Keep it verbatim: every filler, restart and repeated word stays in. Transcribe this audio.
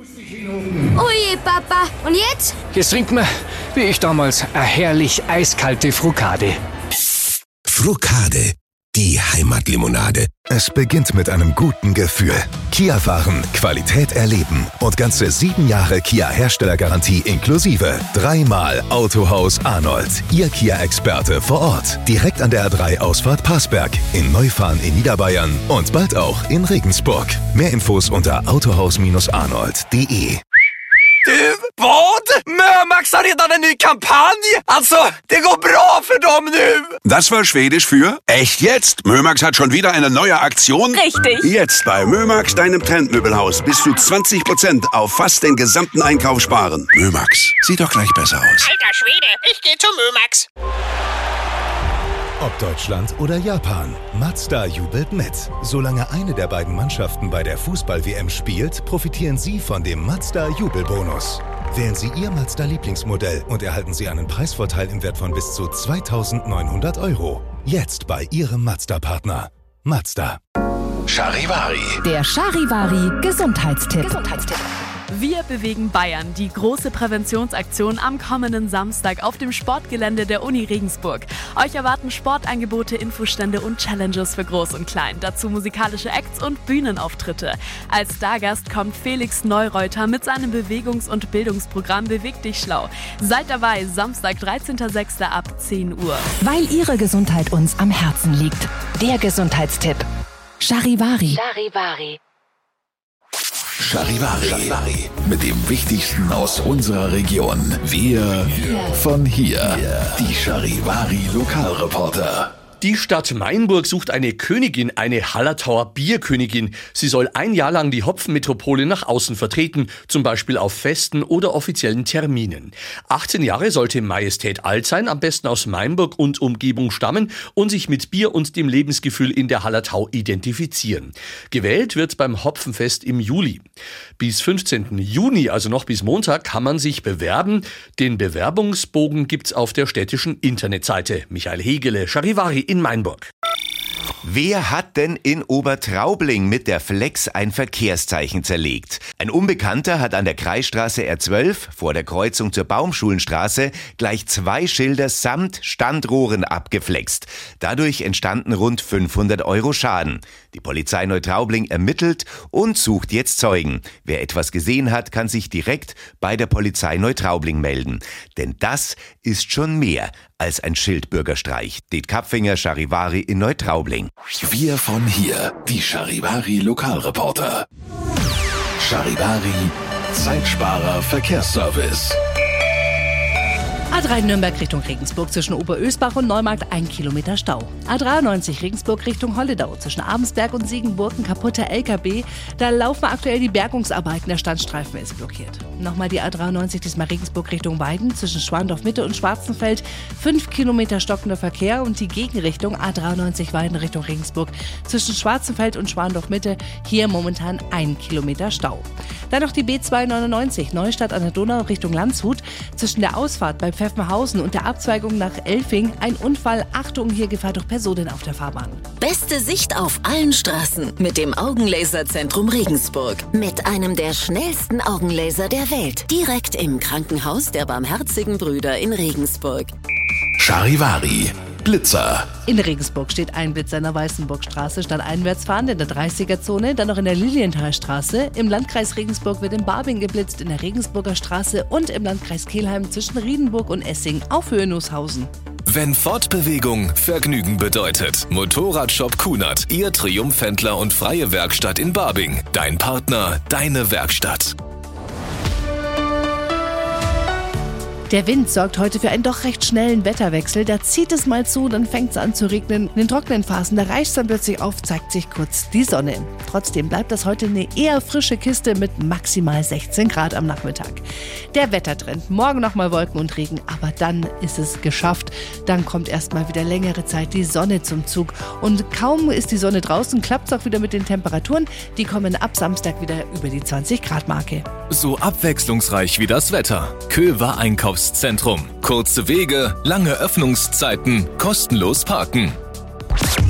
Oje, Papa. Und jetzt? Jetzt trinken wir, wie ich damals, eine herrlich eiskalte Frukade. Frukade, die Heimatlimonade. Es beginnt mit einem guten Gefühl. Kia fahren, Qualität erleben und ganze sieben Jahre Kia-Herstellergarantie inklusive. Dreimal Autohaus Arnold, Ihr Kia-Experte vor Ort. Direkt an der A drei Ausfahrt Passberg, in Neufahren in Niederbayern und bald auch in Regensburg. Mehr Infos unter autohaus arnold punkt de. Du, vad? Mömax har redan en ny kampanj! Alltså, det går bra för dem nu! Das war Schwedisch für echt jetzt. Mömax hat schon wieder eine neue Aktion. Richtig. Jetzt bei Mömax, deinem Trendmöbelhaus, bis zu zwanzig Prozent auf fast den gesamten Einkauf sparen. Mömax, sieht doch gleich besser aus. Alter Schwede, ich geh zu Mömax. Ob Deutschland oder Japan, Mazda jubelt mit. Solange eine der beiden Mannschaften bei der Fußball-W M spielt, profitieren Sie von dem Mazda-Jubelbonus. Wählen Sie Ihr Mazda-Lieblingsmodell und erhalten Sie einen Preisvorteil im Wert von bis zu zweitausendneunhundert Euro. Jetzt bei Ihrem Mazda-Partner. Mazda. Charivari. Der Charivari Gesundheitstipp. Gesundheitstipp. Wir bewegen Bayern, die große Präventionsaktion am kommenden Samstag auf dem Sportgelände der Uni Regensburg. Euch erwarten Sportangebote, Infostände und Challenges für Groß und Klein. Dazu musikalische Acts und Bühnenauftritte. Als Stargast kommt Felix Neureuter mit seinem Bewegungs- und Bildungsprogramm Beweg dich schlau. Seid dabei, Samstag, dreizehnter sechster ab zehn Uhr. Weil Ihre Gesundheit uns am Herzen liegt. Der Gesundheitstipp. Charivari. Charivari. Charivari. Mit dem Wichtigsten aus unserer Region. Wir von hier. Die Charivari Lokalreporter. Die Stadt Mainburg sucht eine Königin, eine Hallertauer Bierkönigin. Sie soll ein Jahr lang die Hopfenmetropole nach außen vertreten, zum Beispiel auf Festen oder offiziellen Terminen. achtzehn Jahre sollte Majestät alt sein, am besten aus Mainburg und Umgebung stammen und sich mit Bier und dem Lebensgefühl in der Hallertau identifizieren. Gewählt wird beim Hopfenfest im Juli. Bis fünfzehnten Juni, also noch bis Montag, kann man sich bewerben. Den Bewerbungsbogen gibt's auf der städtischen Internetseite. Michael Hegele, Charivari in Mainburg. Wer hat denn in Obertraubling mit der Flex ein Verkehrszeichen zerlegt? Ein Unbekannter hat an der Kreisstraße R zwölf vor der Kreuzung zur Baumschulenstraße gleich zwei Schilder samt Standrohren abgeflext. Dadurch entstanden rund fünfhundert Euro Schaden. Die Polizei Neutraubling ermittelt und sucht jetzt Zeugen. Wer etwas gesehen hat, kann sich direkt bei der Polizei Neutraubling melden. Denn das ist schon mehr als ein Schildbürgerstreich. Det Kapfinger, Charivari in Neutraubling. Wir von hier, die Charivari Lokalreporter. Charivari, Zeitsparer Verkehrsservice. A drei Nürnberg Richtung Regensburg zwischen Oberösbach und Neumarkt ein Kilometer Stau. A dreiundneunzig Regensburg Richtung Holledau zwischen Abensberg und Siegenburg ein kaputter L K W. Da laufen aktuell die Bergungsarbeiten, der Standstreifen ist blockiert. Nochmal die A dreiundneunzig, diesmal Regensburg Richtung Weiden zwischen Schwandorf Mitte und Schwarzenfeld. fünf Kilometer stockender Verkehr und die Gegenrichtung A dreiundneunzig Weiden Richtung Regensburg zwischen Schwarzenfeld und Schwandorf Mitte. Hier momentan ein Kilometer Stau. Dann noch die B zweihundertneunundneunzig Neustadt an der Donau Richtung Landshut zwischen der Ausfahrt bei Pfeffenhausen und der Abzweigung nach Elfing. Ein Unfall, Achtung, hier Gefahr durch Personen auf der Fahrbahn. Beste Sicht auf allen Straßen mit dem Augenlaserzentrum Regensburg. Mit einem der schnellsten Augenlaser der Welt. Direkt im Krankenhaus der Barmherzigen Brüder in Regensburg. Charivari. Blitzer. In Regensburg steht ein Blitzer in der Weißenburgstraße, statt einwärts fahrend in der dreißiger-Zone, dann noch in der Lilienthalstraße. Im Landkreis Regensburg wird in Barbing geblitzt, in der Regensburger Straße und im Landkreis Kelheim zwischen Riedenburg und Essing auf Höhe Nußhausen. Wenn Fortbewegung Vergnügen bedeutet. Motorradshop Kunert, Ihr Triumphhändler und freie Werkstatt in Barbing. Dein Partner, deine Werkstatt. Der Wind sorgt heute für einen doch recht schnellen Wetterwechsel. Da zieht es mal zu, dann fängt es an zu regnen. In den trockenen Phasen, da reicht es dann plötzlich auf, zeigt sich kurz die Sonne. Trotzdem bleibt das heute eine eher frische Kiste mit maximal sechzehn Grad am Nachmittag. Der Wettertrend, morgen nochmal Wolken und Regen, aber dann ist es geschafft. Dann kommt erstmal wieder längere Zeit die Sonne zum Zug. Und kaum ist die Sonne draußen, klappt es auch wieder mit den Temperaturen. Die kommen ab Samstag wieder über die zwanzig Grad Marke. So abwechslungsreich wie das Wetter. Köwer Einkaufszentrum. Kurze Wege, lange Öffnungszeiten, kostenlos parken.